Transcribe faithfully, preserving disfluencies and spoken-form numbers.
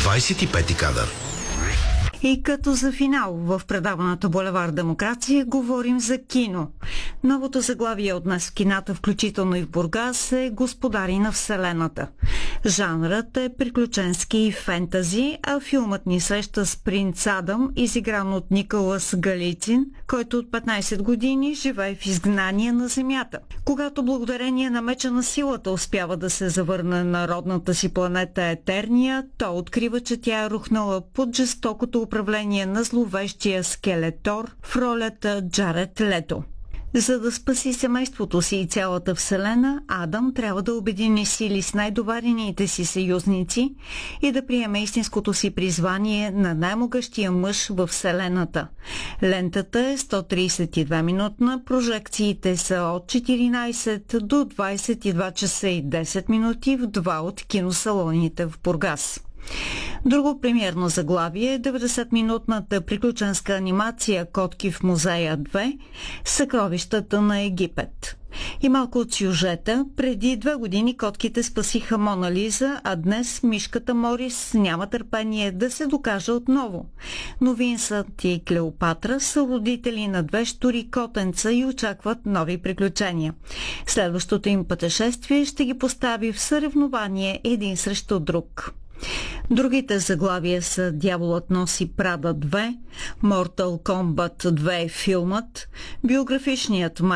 двадесет и пети кадър. И като за финал в предаването Булевард Демокрация говорим за кино. Новото заглавие от днес в кината, включително и в Бургас, е Господари на Вселената. Жанрът е приключенски и фентази, а филмът ни среща с принц Адам, изигран от Николас Галицин, който от петнадесет години живее в изгнание на Земята. Когато благодарение на меча на силата успява да се завърне на родната си планета Етерния, то открива, че тя е рухнала под жестокото управление на зловещия Скелетор в ролята Джаред Лето. За да спаси семейството си и цялата Вселена, Адам трябва да обедини сили с най-доварените си съюзници и да приеме истинското си призвание на най-могъщия мъж във Вселената. Лентата е сто тридесет и две минутна, прожекциите са от четиринадесет до двадесет и два часа и десет минути в два от киносалоните в Бургас. Друго премиерно заглавие е деветдесетминутната приключенска анимация "Котки в музея две. Съкровищата на Египет". И малко от сюжета. Преди две години котките спасиха Мона Лиза, а днес мишката Морис няма търпение да се докаже отново. Но Винсент и Клеопатра са родители на две щури котенца и очакват нови приключения. Следващото им пътешествие ще ги постави в съревнование един срещу друг. Другите заглавия са "Дяволът носи Прада две", "Mortal Kombat две" филмът, биографичният